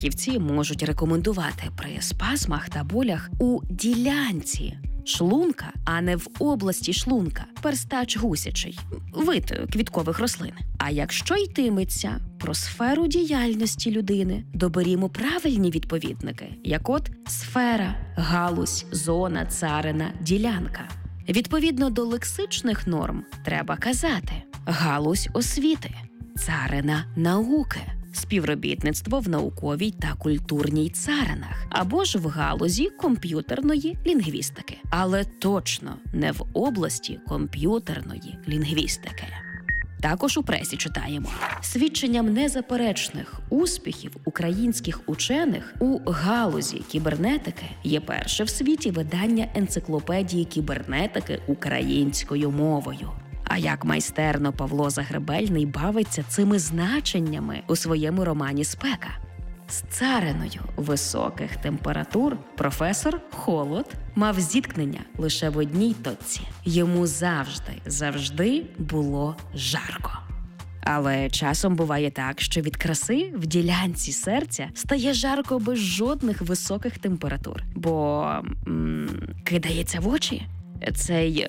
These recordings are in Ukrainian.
Фахівці можуть рекомендувати при спазмах та болях у ділянці шлунка, а не в області шлунка, перстач гусячий, вид квіткових рослин. А якщо йтиметься про сферу діяльності людини, доберімо правильні відповідники, як от сфера, галузь, зона, царина, ділянка. Відповідно до лексичних норм треба казати галузь освіти, царина науки, співробітництво в науковій та культурній царинах, або ж в галузі комп'ютерної лінгвістики. Але точно не в області комп'ютерної лінгвістики. Також у пресі читаємо. Свідченням незаперечних успіхів українських учених у галузі кібернетики є перше в світі видання енциклопедії кібернетики українською мовою. А як майстерно Павло Загребельний бавиться цими значеннями у своєму романі «Спека». З цариною високих температур професор Холод мав зіткнення лише в одній точці. Йому завжди було жарко. Але часом буває так, що від краси в ділянці серця стає жарко без жодних високих температур. Бо кидається в очі цей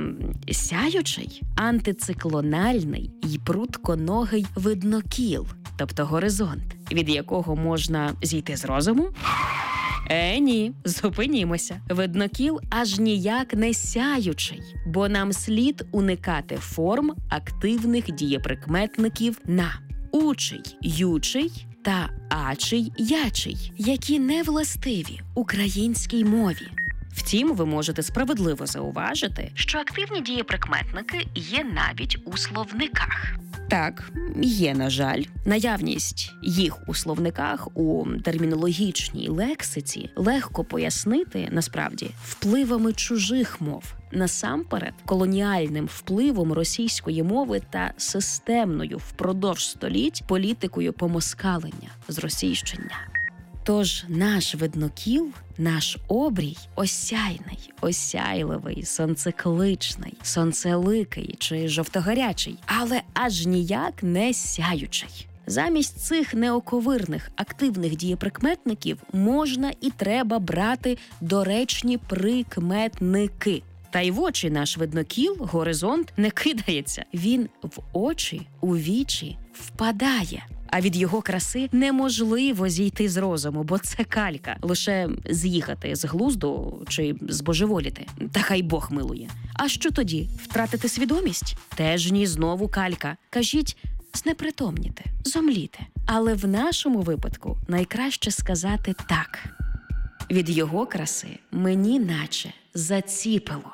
сяючий, антициклональний і прутконогий виднокіл, тобто горизонт, від якого можна зійти з розуму? Ні, зупинімося. Виднокіл аж ніяк не сяючий, бо нам слід уникати форм активних дієприкметників на учий, ючий та ачий, ячий, які не властиві українській мові. Втім, ви можете справедливо зауважити, що активні дієприкметники є навіть у словниках. Так, є, на жаль. Наявність їх у словниках у термінологічній лексиці легко пояснити, насправді, впливами чужих мов. Насамперед, колоніальним впливом російської мови та системною впродовж століть політикою помоскалення, зросійщення. Тож наш виднокіл, наш обрій осяйний, осяйливий, сонцекличний, сонцеликий чи жовтогарячий, але аж ніяк не сяючий. Замість цих неоковирних активних дієприкметників можна і треба брати доречні прикметники. Та й в очі наш виднокіл, горизонт, не кидається. Він в очі, у вічі впадає. А від його краси неможливо зійти з розуму, бо це калька. Лише з'їхати з глузду чи збожеволіти. Та хай Бог милує. А що тоді? Втратити свідомість? Теж ні, знову калька. Кажіть, знепритомніти, зомліти. Але в нашому випадку найкраще сказати так. Від його краси мені наче заціпило.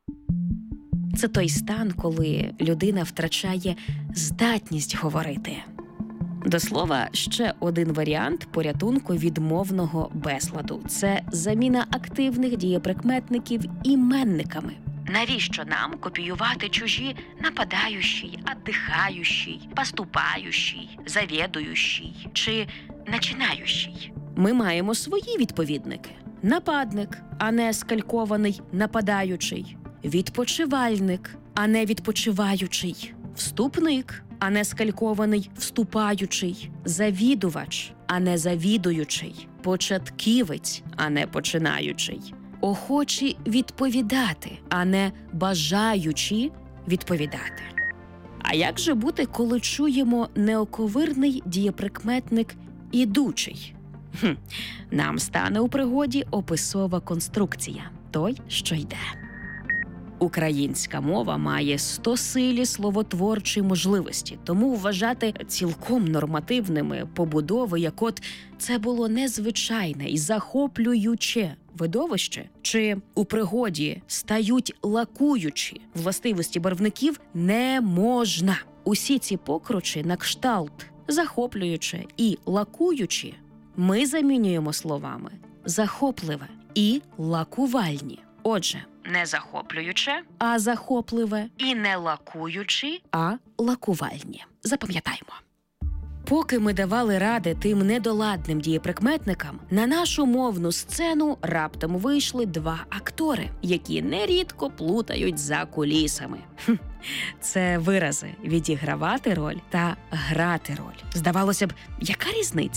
Це той стан, коли людина втрачає здатність говорити. До слова, ще один варіант порятунку від мовного безладу – це заміна активних дієприкметників іменниками. Навіщо нам копіювати чужі нападаючий, отдихаючий, поступаючий, завідуючий чи начинаючий? Ми маємо свої відповідники. Нападник, а не скалькований нападаючий. Відпочивальник, а не відпочиваючий. Вступник, а не скалькований вступаючий. Завідувач, а не завідуючий. Початківець, а не починаючий. Охочі відповідати, а не бажаючі відповідати. А як же бути, коли чуємо неоковирний дієприкметник «ідучий»? Нам стане у пригоді описова конструкція – той, що йде. Українська мова має 100-силі словотворчі можливості, тому вважати цілком нормативними побудови, як от це було незвичайне і захоплююче видовище, чи у пригоді стають лакуючі властивості барвників, не можна. Усі ці покручі на кшталт захоплююче і лакуючі ми замінюємо словами захопливе і лакувальні. Отже, не захоплююче, а захопливе, і не лакуючі, а лакувальні. Запам'ятаймо. Поки ми давали ради тим недоладним дієприкметникам, на нашу мовну сцену раптом вийшли два актори, які нерідко плутають за кулісами. Це вирази – відігравати роль та грати роль. Здавалося б, яка різниця?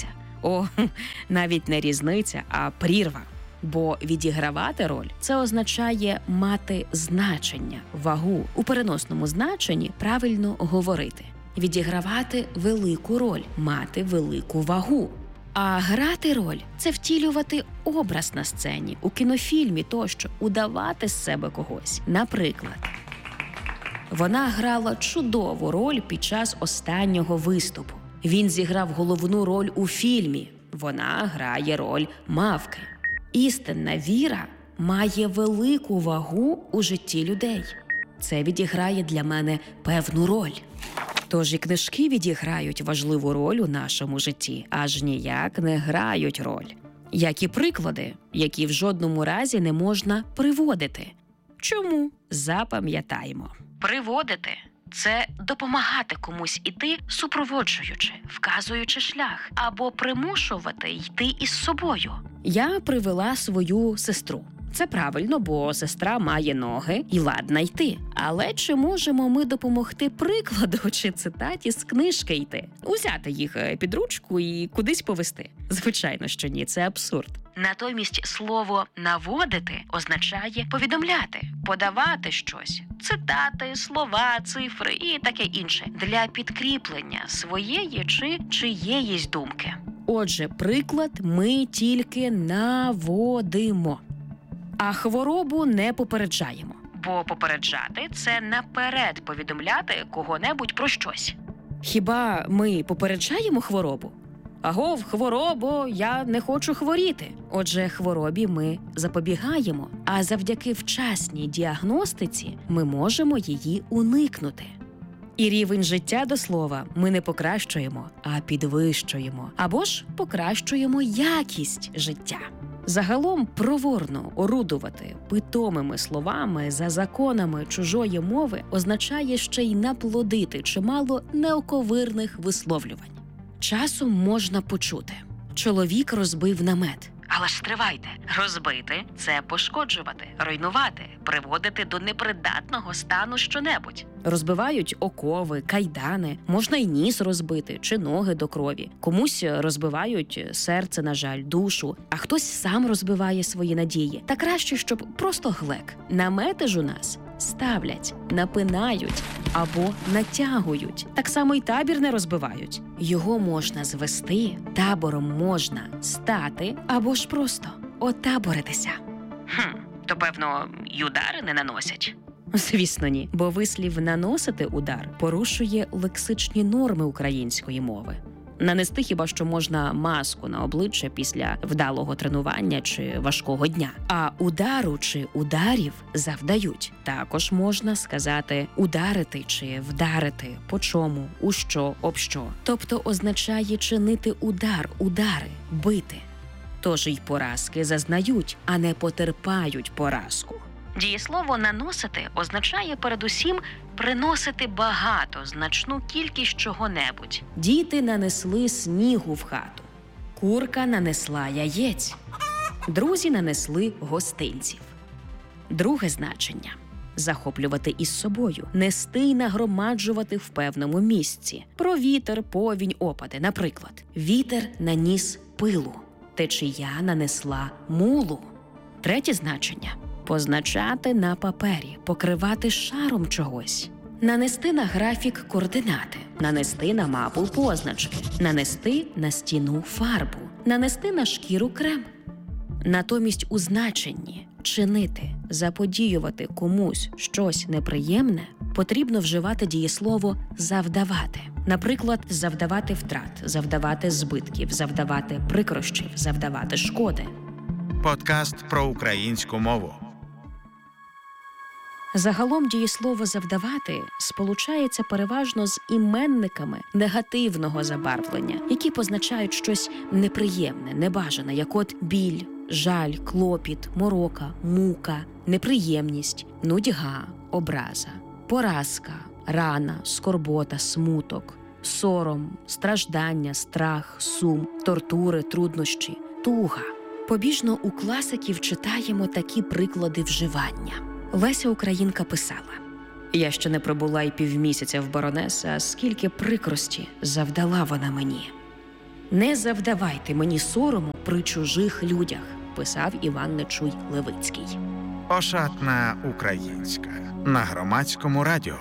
Навіть не різниця, а прірва. Бо відігравати роль – це означає мати значення, вагу. У переносному значенні правильно говорити. Відігравати велику роль, мати велику вагу. А грати роль – це втілювати образ на сцені, у кінофільмі тощо, удавати з себе когось. Наприклад, вона грала чудову роль під час останнього виступу. Він зіграв головну роль у фільмі. Вона грає роль мавки. Істинна віра має велику вагу у житті людей. Це відіграє для мене певну роль. Тож і книжки відіграють важливу роль у нашому житті, аж ніяк не грають роль. Як і приклади, які в жодному разі не можна приводити. Чому? Запам'ятаємо. Приводити – це допомагати комусь іти, супроводжуючи, вказуючи шлях, або примушувати йти із собою. Я привела свою сестру. Це правильно, бо сестра має ноги і ладна йти. Але чи можемо ми допомогти прикладу чи цитаті з книжки йти? Узяти їх під ручку і кудись повести? Звичайно, що ні, це абсурд. Натомість слово «наводити» означає повідомляти, подавати щось, цитати, слова, цифри і таке інше для підкріплення своєї чи чиєїсь думки. Отже, приклад ми тільки наводимо. А хворобу не попереджаємо. Бо попереджати – це наперед повідомляти кого-небудь про щось. Хіба ми попереджаємо хворобу? Агов, хворобо, я не хочу хворіти. Отже, хворобі ми запобігаємо, а завдяки вчасній діагностиці ми можемо її уникнути. І рівень життя, до слова, ми не покращуємо, а підвищуємо. Або ж покращуємо якість життя. Загалом проворно орудувати питомими словами за законами чужої мови означає ще й наплодити чимало неоковирних висловлювань. Часом можна почути: чоловік розбив намет. Але ж стривайте, розбити – це пошкоджувати, руйнувати, приводити до непридатного стану щонебудь. Розбивають окови, кайдани, можна й ніс розбити, чи ноги до крові. Комусь розбивають серце, на жаль, душу, а хтось сам розбиває свої надії. Та краще, щоб просто глек. Намети ж у нас ставлять, напинають або натягують. Так само й табір не розбивають. Його можна звести, табором можна стати або ж просто отаборитися. То, певно, й удари не наносять? Звісно, ні, бо вислів «наносити удар» порушує лексичні норми української мови. Нанести хіба що можна маску на обличчя після вдалого тренування чи важкого дня. А удару чи ударів завдають. Також можна сказати ударити чи вдарити, по чому, у що, об що. Тобто означає чинити удар, удари, бити. Тож й поразки зазнають, а не потерпають поразку. Дієслово «наносити» означає передусім приносити багато, значну кількість чого-небудь. Діти нанесли снігу в хату. Курка нанесла яєць. Друзі нанесли гостинців. Друге значення – захоплювати із собою, нести й нагромаджувати в певному місці. Про вітер, повінь, опади. Наприклад, вітер наніс пилу, течія нанесла мулу. Третє значення – позначати на папері, покривати шаром чогось. Нанести на графік координати, нанести на мапу позначки, нанести на стіну фарбу, нанести на шкіру крем. Натомість у значенні чинити, заподіювати комусь щось неприємне потрібно вживати дієслово «завдавати». Наприклад, завдавати втрат, завдавати збитків, завдавати прикрощів, завдавати шкоди. Подкаст про українську мову. Загалом дієслово «завдавати» сполучається переважно з іменниками негативного забарвлення, які позначають щось неприємне, небажане, як от біль, жаль, клопіт, морока, мука, неприємність, нудьга, образа, поразка, рана, скорбота, смуток, сором, страждання, страх, сум, тортури, труднощі, туга. Побіжно у класиків читаємо такі приклади вживання. Леся Українка писала: «Я ще не пробула й півмісяця в баронеса, скільки прикрості завдала вона мені». «Не завдавайте мені сорому при чужих людях», писав Іван Нечуй Левицький. Ошатна українська на Громадському радіо.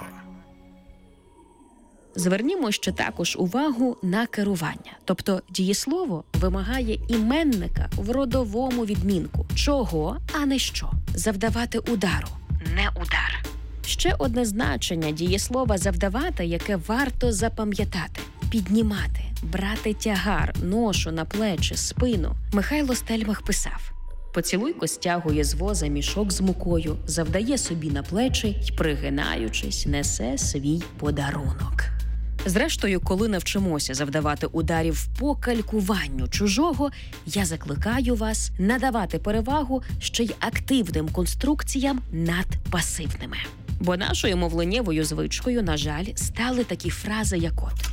Звернімо ще також увагу на керування. Тобто дієслово вимагає іменника в родовому відмінку. Чого, а не що. Завдавати удару, не удар. Ще одне значення дієслова «завдавати», яке варто запам'ятати. Піднімати, брати тягар, ношу на плечі, спину. Михайло Стельмах писав: «Поцілуйко стягує з воза мішок з мукою, завдає собі на плечі й, пригинаючись, несе свій подарунок». Зрештою, коли навчимося завдавати ударів по калькуванню чужого, я закликаю вас надавати перевагу ще й активним конструкціям над пасивними. Бо нашою мовленнєвою звичкою, на жаль, стали такі фрази, як от: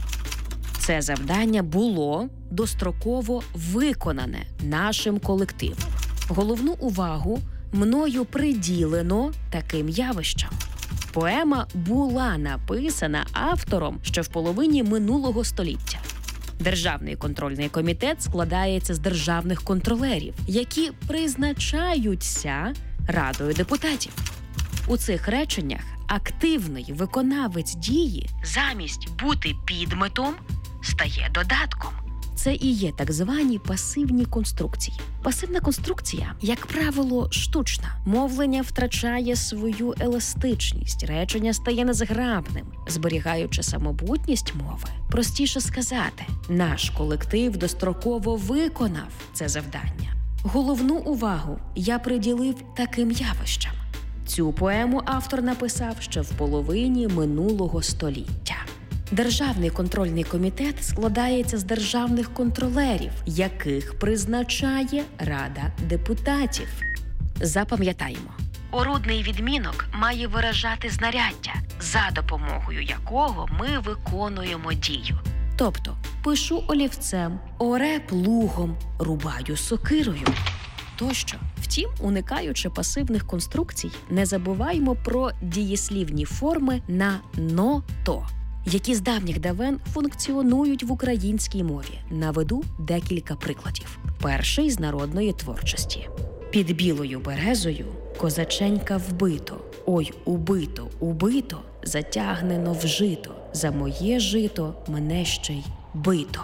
«Це завдання було достроково виконане нашим колективом. Головну увагу мною приділено таким явищам. Поема була написана автором ще в половині минулого століття. Державний контрольний комітет складається з державних контролерів, які призначаються Радою депутатів». У цих реченнях активний виконавець дії замість бути підметом стає додатком. Це і є так звані пасивні конструкції. Пасивна конструкція, як правило, штучна. Мовлення втрачає свою еластичність, речення стає незграбним, зберігаючи самобутність мови. Простіше сказати, наш колектив достроково виконав це завдання. Головну увагу я приділив таким явищам. Цю поему автор написав ще в половині минулого століття. Державний контрольний комітет складається з державних контролерів, яких призначає Рада депутатів. Запам'ятаємо, орудний відмінок має виражати знаряддя, за допомогою якого ми виконуємо дію. Тобто, пишу олівцем, оре плугом, рубаю сокирою тощо. Втім, уникаючи пасивних конструкцій, не забуваймо про дієслівні форми на «но-то», які з давніх давен функціонують в українській мові. Наведу декілька прикладів. Перший з народної творчості. «Під білою березою козаченька вбито, ой, убито, убито, затягнено в жито, за моє жито мене ще й бито».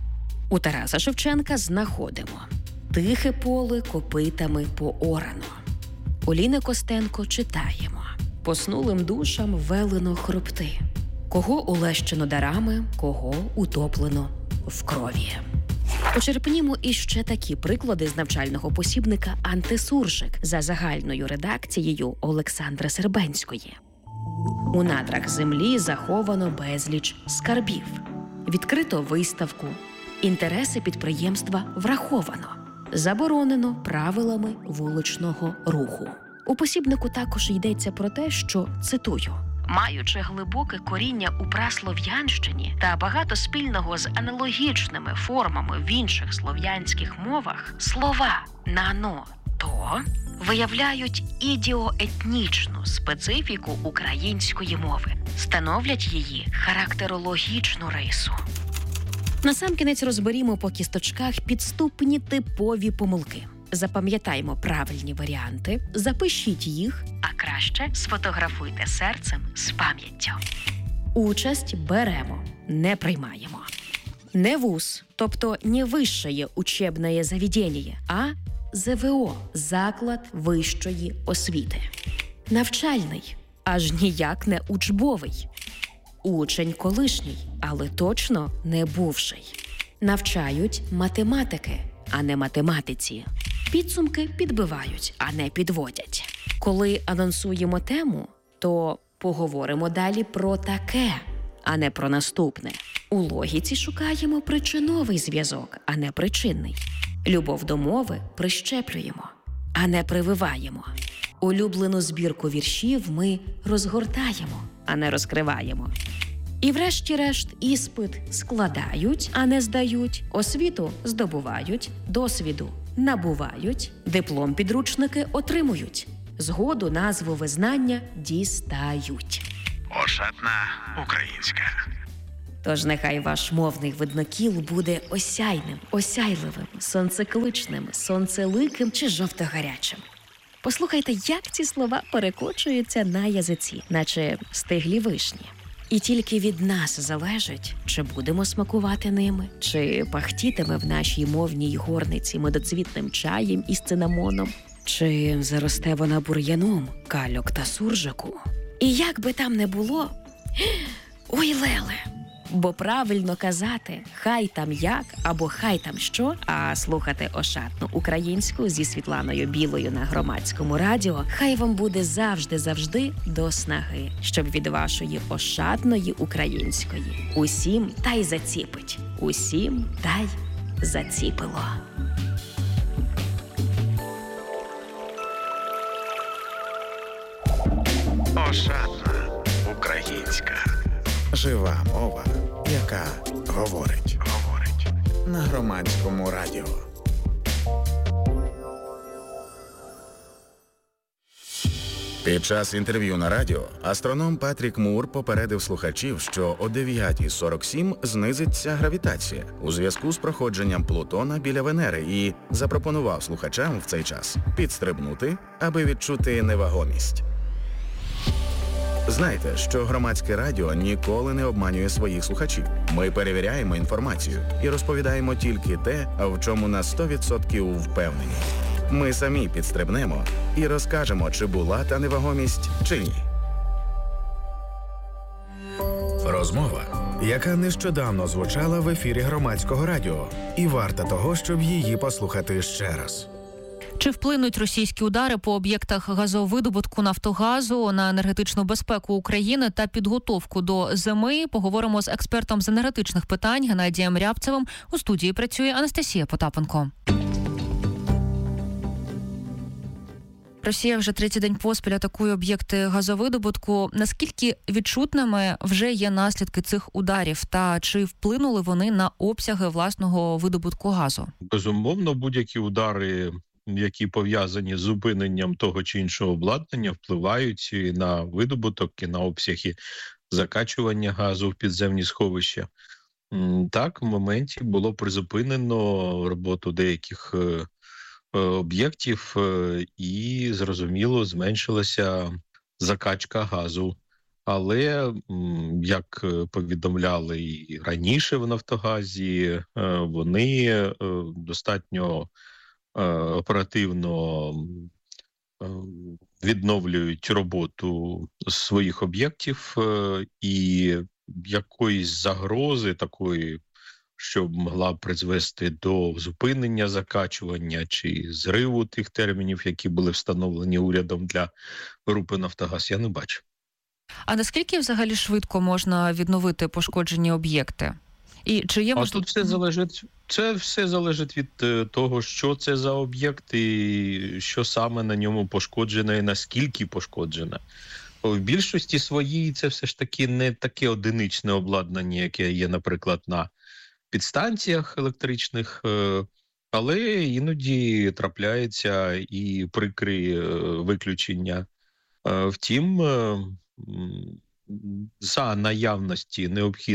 У Тараса Шевченка знаходимо: «Тихе поле копитами поорано». У Ліни Костенко читаємо: «Поснулим душам велено хропти. Кого улещено дарами, кого утоплено в крові». Почерпнімо іще такі приклади з навчального посібника «Антисуржик» за загальною редакцією Олександри Сербенської. «У надрах землі заховано безліч скарбів. Відкрито виставку. Інтереси підприємства враховано. Заборонено правилами вуличного руху». У посібнику також йдеться про те, що, цитую, «Маючи глибоке коріння у праслов'янщині та багато спільного з аналогічними формами в інших слов'янських мовах, слова «нано», «то» виявляють ідіоетнічну специфіку української мови, становлять її характерологічну рису». Насамкінець розберімо по кісточках підступні типові помилки. Запам'ятаймо правильні варіанти, запишіть їх, а краще сфотографуйте серцем з пам'яттю. Участь беремо, не приймаємо. Не вуз, тобто не вищее учебне заведення, а ЗВО – заклад вищої освіти. Навчальний, аж ніяк не учбовий. Учень колишній, але точно не бувший. Навчають математики, а не математиці. Підсумки підбивають, а не підводять. Коли анонсуємо тему, то поговоримо далі про таке, а не про наступне. У логіці шукаємо причиновий зв'язок, а не причинний. Любов до мови прищеплюємо, а не прививаємо. Улюблену збірку віршів ми розгортаємо, а не розкриваємо. І врешті-решт іспит складають, а не здають, освіту здобувають, досвіду набувають, диплом підручники отримують, згоду назву визнання дістають. Ошатна українська. Тож нехай ваш мовний виднокіл буде осяйним, осяйливим, сонцекличним, сонцеликим чи жовтогарячим. Послухайте, як ці слова перекочуються на язиці, наче стиглі вишні. І тільки від нас залежить, чи будемо смакувати ними, чи пахтітиме в нашій мовній горниці медоцвітним чаєм із цинамоном, чи заросте вона бур'яном, кальок та суржику. І як би там не було, ой, леле! Бо правильно казати «хай там як» або «хай там що», а слухати ошатну українську зі Світланою Білою на Громадському радіо хай вам буде завжди до снаги, щоб від вашої ошатної української усім та й заціпить, усім та й заціпило. Ошатна українська. Жива мова, яка говорить. На Громадському радіо. Під час інтерв'ю на радіо астроном Патрік Мур попередив слухачів, що о 9:47 знизиться гравітація у зв'язку з проходженням Плутона біля Венери і запропонував слухачам в цей час підстрибнути, аби відчути невагомість. Знайте, що Громадське радіо ніколи не обманює своїх слухачів. Ми перевіряємо інформацію і розповідаємо тільки те, в чому на 100% впевнені. Ми самі підстрибнемо і розкажемо, чи була та невагомість, чи ні. Розмова, яка нещодавно звучала в ефірі Громадського радіо, і варта того, щоб її послухати ще раз. Чи вплинуть російські удари по об'єктах газовидобутку Нафтогазу на енергетичну безпеку України та підготовку до зими? Поговоримо з експертом з енергетичних питань Геннадієм Рябцевим. У студії працює Анастасія Потапенко. Росія вже третій день поспіль атакує об'єкти газовидобутку. Наскільки відчутними вже є наслідки цих ударів та чи вплинули вони на обсяги власного видобутку газу? Безумовно, будь-які удари, які пов'язані з зупиненням того чи іншого обладнання, впливають і на видобуток, і на обсяги закачування газу в підземні сховища. Так, в моменті було призупинено роботу деяких об'єктів і, зрозуміло, зменшилася закачка газу. Але, як повідомляли і раніше в Нафтогазі, вони достатньо оперативно відновлюють роботу своїх об'єктів, і якоїсь загрози такої, що могла б призвести до зупинення закачування чи зриву тих термінів, які були встановлені урядом для групи «Нафтогаз», я не бачу. А наскільки взагалі швидко можна відновити пошкоджені об'єкти? І чи є тут це все залежить від того, що це за об'єкт і що саме на ньому пошкоджене і наскільки пошкоджене. В більшості своїй це все ж таки не таке одиничне обладнання, яке є, наприклад, на підстанціях електричних, але іноді трапляється і прикрі виключення. Втім, за наявності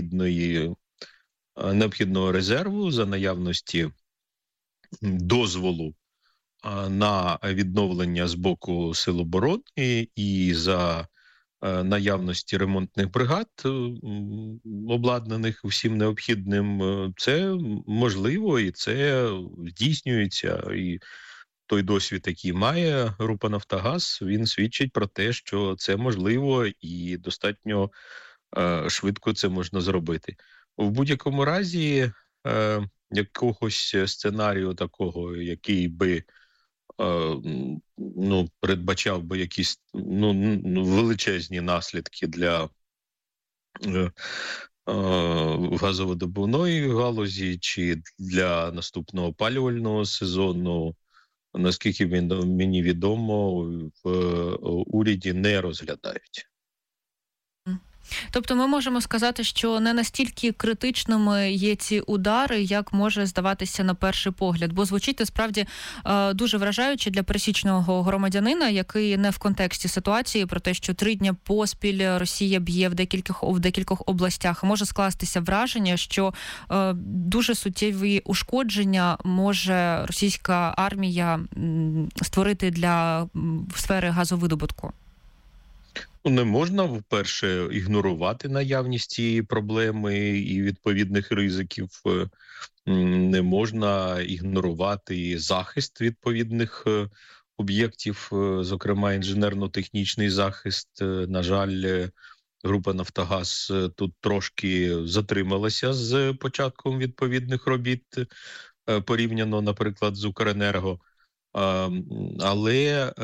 необхідного резерву, за наявності дозволу на відновлення з боку Сил оборони і за наявності ремонтних бригад, обладнаних всім необхідним, це можливо і це здійснюється. І той досвід, який має група «Нафтогаз», він свідчить про те, що це можливо і достатньо швидко це можна зробити. В будь-якому разі, якогось сценарію такого, який би передбачав би якісь величезні наслідки для газовидобувної галузі чи для наступного опалювального сезону, наскільки мені відомо, в уряді не розглядають. Тобто ми можемо сказати, що не настільки критичними є ці удари, як може здаватися на перший погляд. Бо звучить насправді дуже вражаюче для пересічного громадянина, який не в контексті ситуації про те, що 3 дні поспіль Росія б'є в декількох областях. Може скластися враження, що дуже суттєві ушкодження може російська армія створити для сфери газовидобутку. Не можна, вперше, ігнорувати наявність цієї проблеми і відповідних ризиків. Не можна ігнорувати захист відповідних об'єктів, зокрема інженерно-технічний захист. На жаль, група «Нафтогаз» тут трошки затрималася з початком відповідних робіт, порівняно, наприклад, з «Укренерго». Але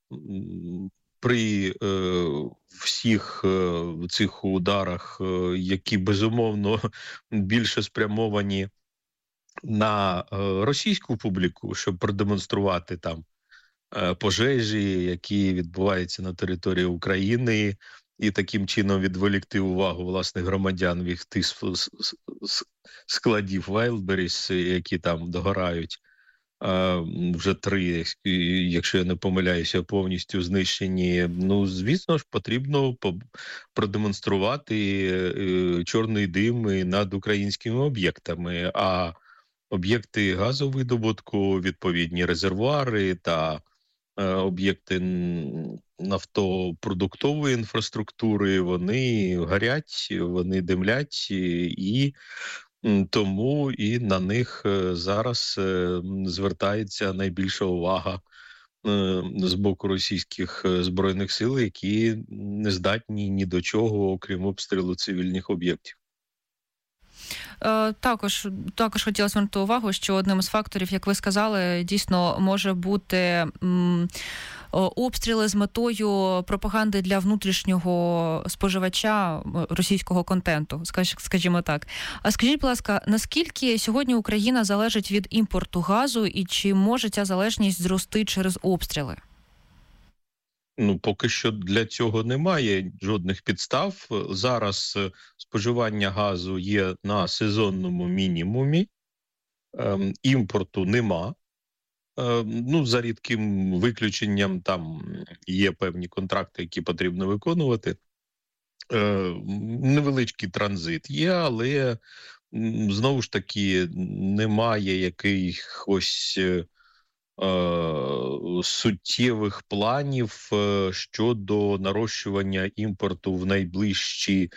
при всіх цих ударах, які, безумовно, більше спрямовані на російську публіку, щоб продемонструвати там пожежі, які відбуваються на території України, і таким чином відволікти увагу власних громадян від тих складів Wildberries, які там догорають. Вже 3, якщо я не помиляюся, повністю знищені. Звісно ж, потрібно продемонструвати чорний дим над українськими об'єктами, а об'єкти газовидобутку, відповідні резервуари та об'єкти нафтопродуктової інфраструктури, вони горять, вони димлять, і тому і на них зараз звертається найбільша увага з боку російських збройних сил, які не здатні ні до чого, окрім обстрілу цивільних об'єктів. Також хотіла звернути увагу, що одним з факторів, як ви сказали, дійсно може бути обстріли з метою пропаганди для внутрішнього споживача російського контенту, скажімо так. А скажіть, будь ласка, наскільки сьогодні Україна залежить від імпорту газу і чи може ця залежність зрости через обстріли? Поки що для цього немає жодних підстав. Зараз споживання газу є на сезонному мінімумі, імпорту нема. За рідким виключенням, там є певні контракти, які потрібно виконувати. Невеличкий транзит є, але знову ж таки немає якихось суттєвих планів щодо нарощування імпорту в найближчі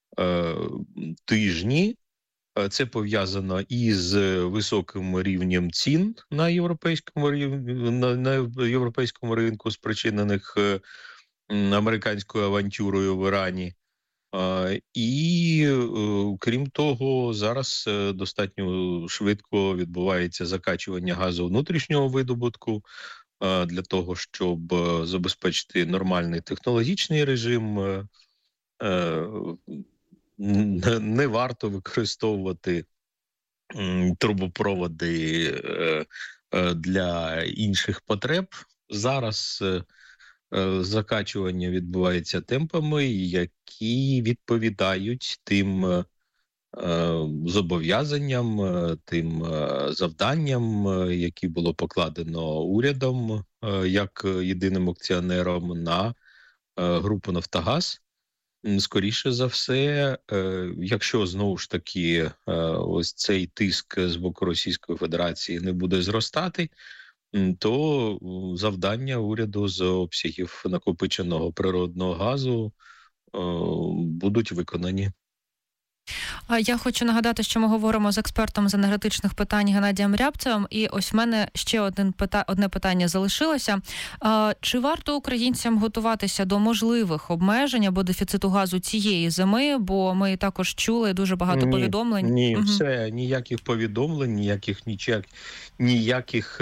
тижні. Це пов'язано із високим рівнем цін на європейському ринку, спричинених американською авантюрою в Ірані. І, крім того, зараз достатньо швидко відбувається закачування газу внутрішнього видобутку для того, щоб забезпечити нормальний технологічний режим. Не варто використовувати трубопроводи для інших потреб. Зараз закачування відбувається темпами, які відповідають тим зобов'язанням, тим завданням, які було покладено урядом як єдиним акціонером на групу «Нафтогаз». Скоріше за все, якщо знову ж таки ось цей тиск з боку Російської Федерації не буде зростати, то завдання уряду з обсягів накопиченого природного газу будуть виконані. Я хочу нагадати, що ми говоримо з експертом з енергетичних питань Геннадієм Рябцевим. І ось в мене ще одне питання залишилося. Чи варто українцям готуватися до можливих обмежень або дефіциту газу цієї зими? Бо ми також чули дуже багато повідомлень. Ні, все, ніяких повідомлень, ніяких...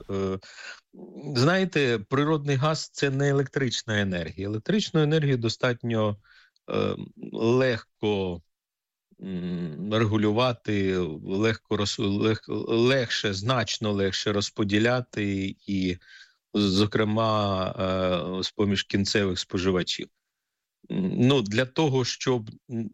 Знаєте, природний газ – це не електрична енергія. Електричну енергію достатньо легко регулювати, легше, значно легше розподіляти і, зокрема, з-поміж кінцевих споживачів. для того, щоб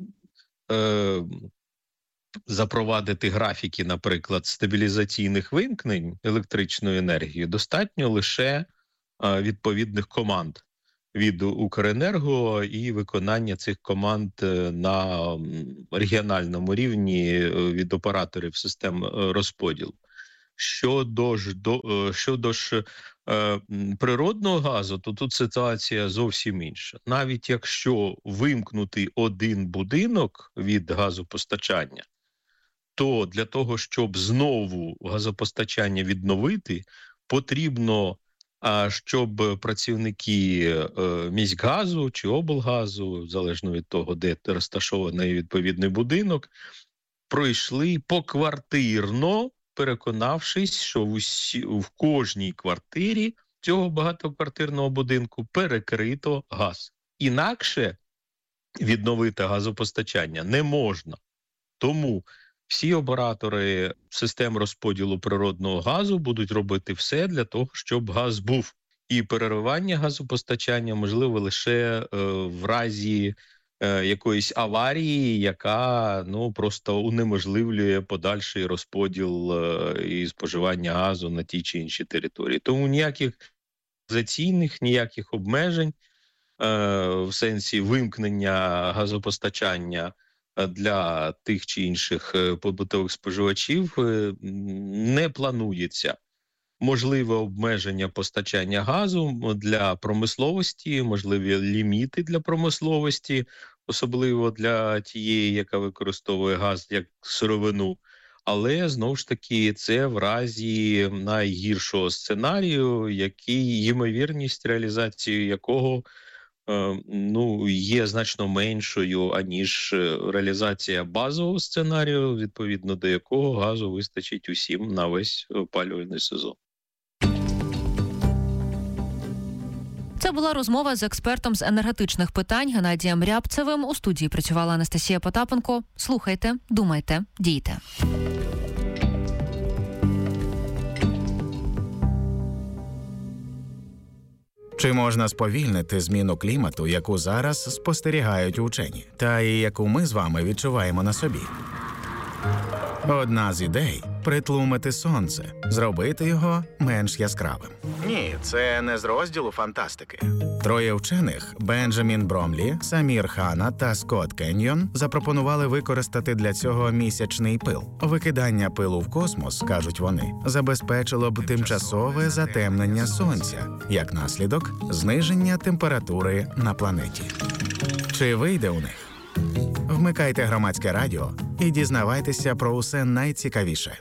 запровадити графіки, наприклад, стабілізаційних вимкнень електричної енергії, достатньо лише відповідних команд від Укренерго і виконання цих команд на регіональному рівні від операторів систем розподілу. Щодо ж природного газу, то тут ситуація зовсім інша. Навіть якщо вимкнути один будинок від газопостачання, то для того, щоб знову газопостачання відновити, потрібно, щоб працівники міськгазу чи облгазу, залежно від того, де розташований відповідний будинок, пройшли поквартирно, переконавшись, що в кожній квартирі цього багатоквартирного будинку перекрито газ. Інакше відновити газопостачання не можна. Тому всі оператори систем розподілу природного газу будуть робити все для того, щоб газ був. І переривання газопостачання можливо лише в разі якоїсь аварії, яка просто унеможливлює подальший розподіл і споживання газу на тій чи іншій території. Тому ніяких організаційних, ніяких обмежень в сенсі вимкнення газопостачання для тих чи інших побутових споживачів не планується. Можливе обмеження постачання газу для промисловості, можливі ліміти для промисловості, особливо для тієї, яка використовує газ як сировину. Але, знову ж таки, це в разі найгіршого сценарію, ймовірність реалізації якого є значно меншою, аніж реалізація базового сценарію, відповідно до якого газу вистачить усім на весь опалювальний сезон. Це була розмова з експертом з енергетичних питань Геннадієм Рябцевим. У студії працювала Анастасія Потапенко. Слухайте, думайте, дійте. Чи можна сповільнити зміну клімату, яку зараз спостерігають учені, та і яку ми з вами відчуваємо на собі? Одна з ідей – притлумити сонце, зробити його менш яскравим. Ні, це не з розділу фантастики. Троє вчених – Бенджамін Бромлі, Самір Хана та Скотт Кеньйон – запропонували використати для цього місячний пил. Викидання пилу в космос, кажуть вони, забезпечило б тимчасове затемнення сонця, як наслідок – зниження температури на планеті. Чи вийде у них? Вмикайте Громадське радіо і дізнавайтеся про усе найцікавіше.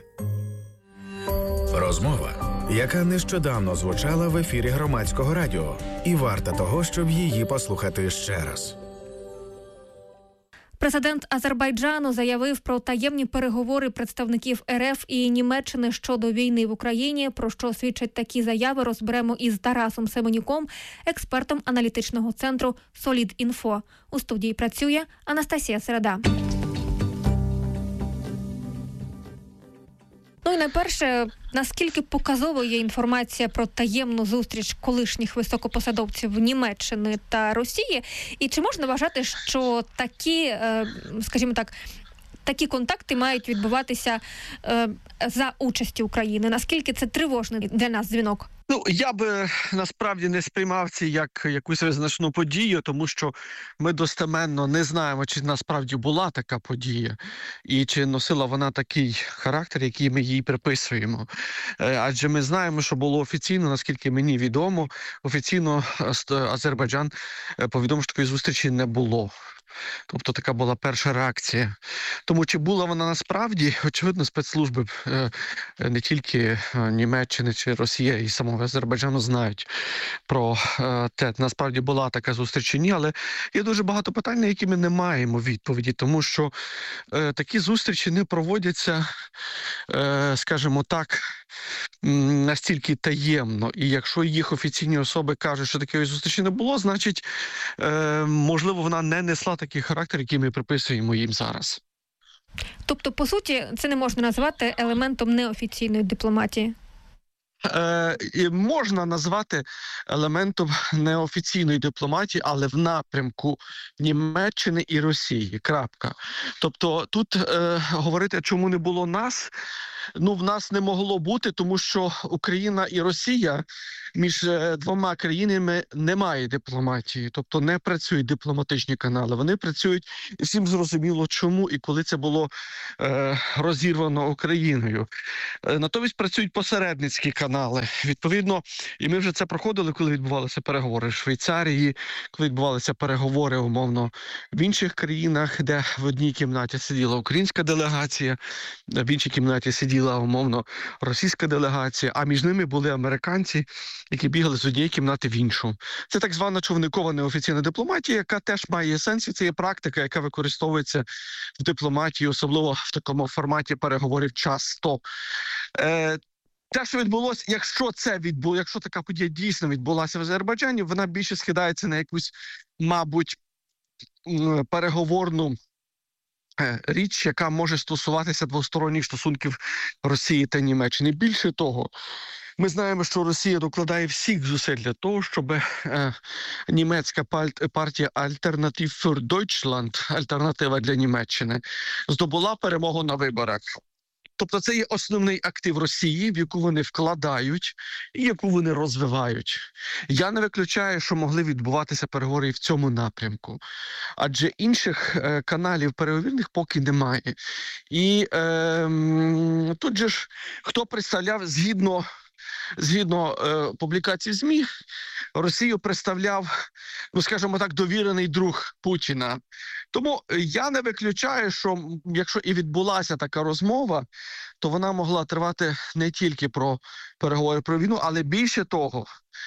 Розмова, яка нещодавно звучала в ефірі Громадського радіо, і варта того, щоб її послухати ще раз. Президент Азербайджану заявив про таємні переговори представників РФ і Німеччини щодо війни в Україні. Про що свідчать такі заяви, розберемо із Тарасом Семенюком, експертом аналітичного центру «Солідінфо». У студії працює Анастасія Середа. І найперше, наскільки показовою є інформація про таємну зустріч колишніх високопосадовців Німеччини та Росії? І чи можна вважати, що такі, скажімо так, такі контакти мають відбуватися за участі України? Наскільки це тривожний для нас дзвінок? Я би насправді не сприймав це як якусь визначну подію, тому що ми достеменно не знаємо, чи насправді була така подія, і чи носила вона такий характер, який ми їй приписуємо. Адже ми знаємо, що було офіційно, наскільки мені відомо, офіційно Азербайджан повідомив, що такої зустрічі не було. Тобто така була перша реакція. Тому чи була вона насправді, очевидно, спецслужби не тільки Німеччини чи Росія і самого Азербайджану знають про те, насправді була така зустріч чи ні, але є дуже багато питань, на які ми не маємо відповіді, тому що такі зустрічі не проводяться, скажімо так, настільки таємно. І якщо їх офіційні особи кажуть, що такої зустрічі не було, значить, можливо, вона не несла такий характер, який ми приписуємо їм зараз. Тобто, по суті, це не можна назвати елементом неофіційної дипломатії? Можна назвати елементом неофіційної дипломатії, але в напрямку Німеччини і Росії. Крапка. Тобто тут говорити, чому не було нас, в нас не могло бути, тому що Україна і Росія між двома країнами немає дипломатії, тобто не працюють дипломатичні канали. Вони працюють, і всім зрозуміло чому і коли це було розірвано Україною. Натомість працюють посередницькі канали. Відповідно, і ми вже це проходили, коли відбувалися переговори в Швейцарії, коли відбувалися переговори, умовно, в інших країнах, де в одній кімнаті сиділа українська делегація, в іншій кімнаті сиділа, умовно, російська делегація, а між ними були американці, які бігали з однієї кімнати в іншу. Це так звана човникова неофіційна дипломатія, яка теж має сенс, і це є практика, яка використовується в дипломатії, особливо в такому форматі переговорів часто. Те, що відбулося, якщо така подія дійсно відбулася в Азербайджані, вона більше скидається на якусь, мабуть, переговорну річ, яка може стосуватися двосторонніх стосунків Росії та Німеччини. Більше того, ми знаємо, що Росія докладає всіх зусиль для того, щоб німецька партія Alternative für Deutschland, альтернатива для Німеччини, здобула перемогу на виборах. Тобто це є основний актив Росії, в яку вони вкладають і яку вони розвивають. Я не виключаю, що могли відбуватися переговори і в цьому напрямку. Адже інших каналів переговірних поки немає. І тут же ж, хто представляв, згідно публікацій ЗМІ, Росію представляв, скажімо так, довірений друг Путіна. Тому я не виключаю, що якщо і відбулася така розмова, то вона могла тривати не тільки про переговори про війну, але більше того,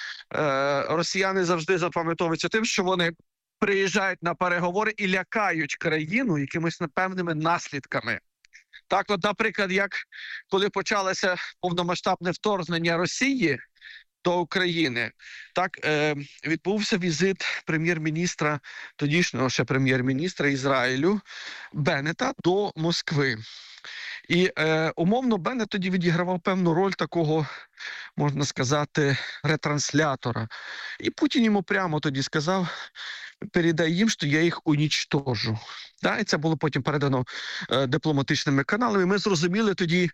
росіяни завжди запам'ятовуються тим, що вони приїжджають на переговори і лякають країну якимись непевними наслідками. Так, от, наприклад, як коли почалося повномасштабне вторгнення Росії до України, так, відбувся візит прем'єр-міністра, тодішнього ще прем'єр-міністра Ізраїлю Беннета до Москви. І умовно Беннет тоді відігравав певну роль такого, можна сказати, ретранслятора. І Путін йому прямо тоді сказав: передай їм, що я їх унічтожу. Да, і це було потім передано дипломатичними каналами. Ми зрозуміли тоді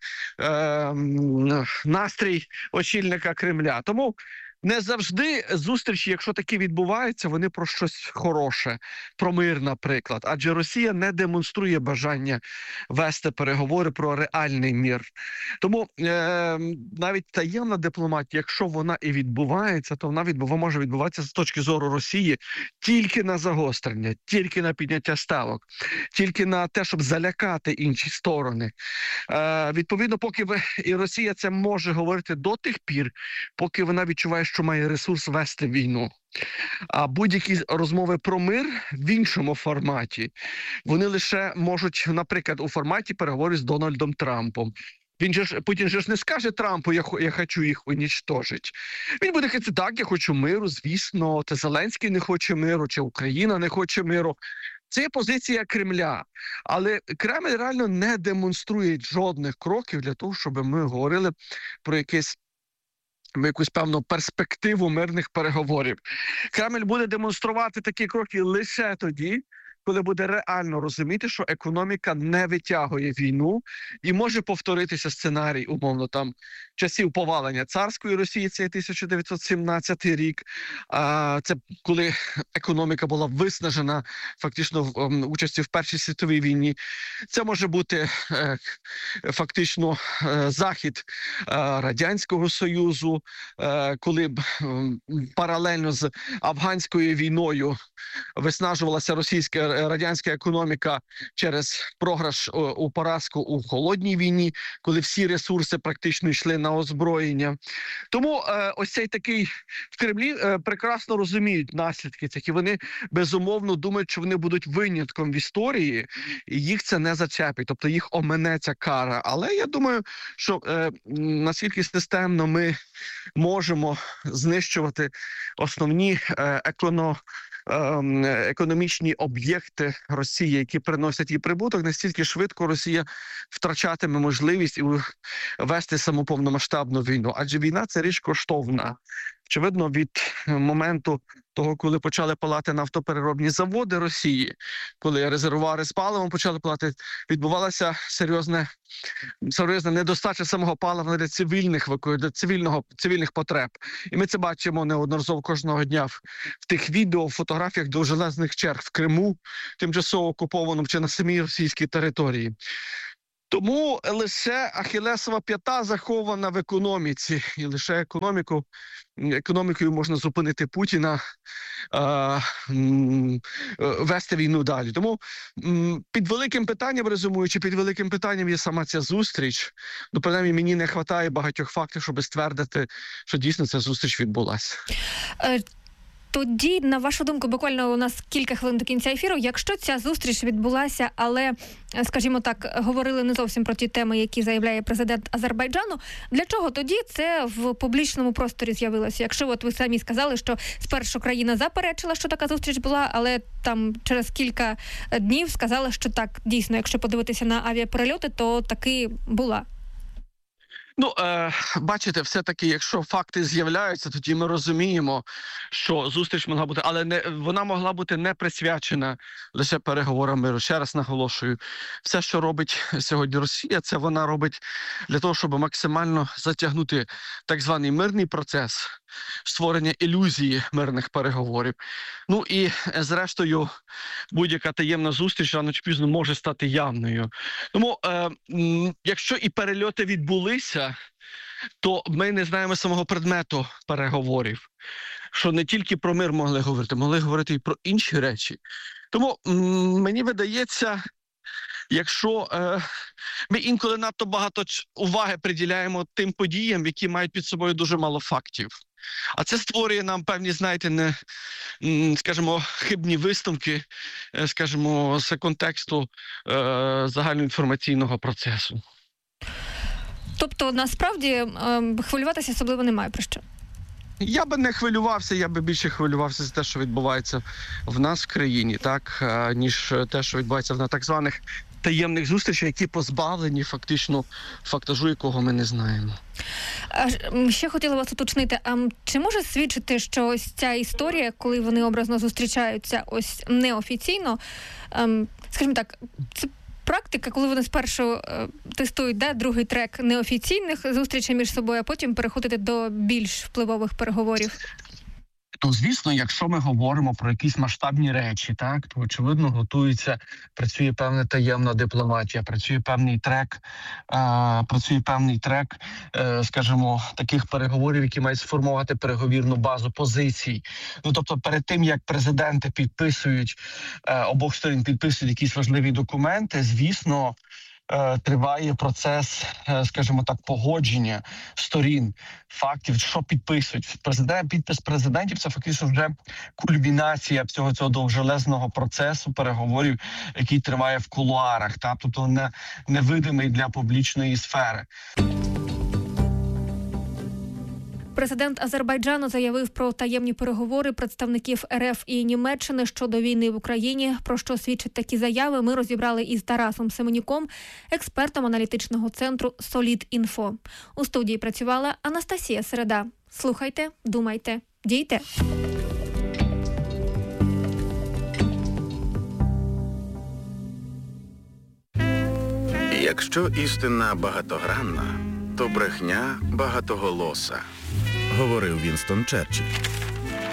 настрій очільника Кремля. Тому не завжди зустрічі, якщо такі відбуваються, вони про щось хороше, про мир, наприклад. Адже Росія не демонструє бажання вести переговори про реальний мир. Тому навіть таємна дипломатія, якщо вона і відбувається, то вона може відбуватися з точки зору Росії тільки на загострення, тільки на підняття ставок, тільки на те, щоб залякати інші сторони. Відповідно, поки і Росія це може говорити до тих пір, поки вона відчуває, що має ресурс вести війну. А будь-які розмови про мир в іншому форматі, вони лише можуть, наприклад, у форматі переговорів з Дональдом Трампом. Путін же ж не скаже Трампу: я хочу їх унічтожити. Він буде казати: так, я хочу миру, звісно, та Зеленський не хоче миру, чи Україна не хоче миру. Це є позиція Кремля. Але Кремль реально не демонструє жодних кроків для того, щоб ми говорили про якусь певну перспективу мирних переговорів. Кремль буде демонструвати такі кроки лише тоді, коли буде реально розуміти, що економіка не витягує війну, і може повторитися сценарій, умовно, там, часів повалення царської Росії, це 1917 рік, це коли економіка була виснажена фактично в участі в Першій світовій війні. Це може бути фактично захід Радянського Союзу, коли паралельно з афганською війною виснажувалася радянська економіка через програш у поразку у холодній війні, коли всі ресурси практично йшли на озброєння. Тому ось цей такий в Кремлі прекрасно розуміють наслідки цих, і вони безумовно думають, що вони будуть винятком в історії, і їх це не зачепить, тобто їх омине ця кара. Але я думаю, що наскільки системно ми можемо знищувати основні економічні об'єкти об'єкти Росії, які приносять їй прибуток, настільки швидко Росія втрачатиме можливість вести саму повномасштабну війну. Адже війна – це річ коштовна. Очевидно, від моменту того, коли почали палати нафтопереробні заводи Росії, коли резервуари з паливом почали палати, відбувалася серйозна недостача самого палива для цивільних потреб. І ми це бачимо неодноразово кожного дня в тих відео, фотографіях довжелезних черг в Криму, тимчасово окупованому чи на самій російській території. Тому лише ахілесова п'ята захована в економіці, і лише економікою можна зупинити Путіна, вести війну далі. Тому під великим питанням, резюмуючи, під великим питанням є сама ця зустріч. Ну, принаймні, мені не вистачає багатьох фактів, щоб ствердити, що дійсно ця зустріч відбулася. Тоді, на вашу думку, буквально у нас кілька хвилин до кінця ефіру, якщо ця зустріч відбулася, але, скажімо так, говорили не зовсім про ті теми, які заявляє президент Азербайджану, для чого тоді це в публічному просторі з'явилося? Якщо от ви самі сказали, що спершу країна заперечила, що така зустріч була, але там через кілька днів сказали, що так, дійсно, якщо подивитися на авіаперельоти, то таки була. Ну, бачите, все-таки, якщо факти з'являються, тоді ми розуміємо, що зустріч могла бути, але вона могла бути не присвячена лише переговорам миру. Ще раз наголошую, все, що робить сьогодні Росія, це вона робить для того, щоб максимально затягнути так званий мирний процес, створення ілюзії мирних переговорів. Ну і, зрештою, будь-яка таємна зустріч рано чи пізно може стати явною. Тому, якщо і перельоти відбулися, то ми не знаємо самого предмету переговорів. Що не тільки про мир могли говорити і про інші речі. Тому мені видається, якщо ми інколи надто багато уваги приділяємо тим подіям, які мають під собою дуже мало фактів. А це створює нам певні, знаєте, скажімо, хибні висновки, скажімо, з контексту загальноінформаційного процесу. Тобто, насправді, хвилюватися особливо немає про що? Я би не хвилювався, я би більше хвилювався за те, що відбувається в нас в країні, так, ніж те, що відбувається на так званих таємних зустрічах, які позбавлені фактично фактажу, якого ми не знаємо. Ще хотіла вас уточнити, а чи може свідчити, що ось ця історія, коли вони образно зустрічаються ось неофіційно, скажімо так, це практика, коли вони спершу тестують другий трек неофіційних зустрічей між собою, а потім переходити до більш впливових переговорів? То, звісно, якщо ми говоримо про якісь масштабні речі, так, то, очевидно, працює певна таємна дипломатія, працює певний трек, скажімо, таких переговорів, які мають сформувати переговірну базу позицій. Ну, тобто, перед тим, як президенти обох сторін підписують якісь важливі документи, звісно, триває процес, скажімо так, погодження сторін, фактів, що підписують. Підпис президентів – це фактично вже кульмінація всього цього довжелезного процесу переговорів, який триває в кулуарах, тобто невидимий для публічної сфери. Президент Азербайджану заявив про таємні переговори представників РФ і Німеччини щодо війни в Україні. Про що свідчать такі заяви, ми розібрали із Тарасом Семенюком, експертом аналітичного центру «Солід.Інфо». У студії працювала Анастасія Середа. Слухайте, думайте, дійте. Якщо істина багатогранна, то брехня багатоголоса, говорив Вінстон Черчилль.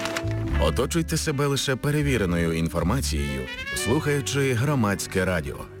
Оточуйте себе лише перевіреною інформацією, слухаючи Громадське радіо.